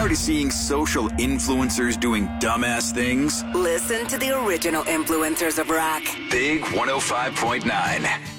Tired of seeing social influencers doing dumbass things? Listen to the original influencers of rock. Big 105.9.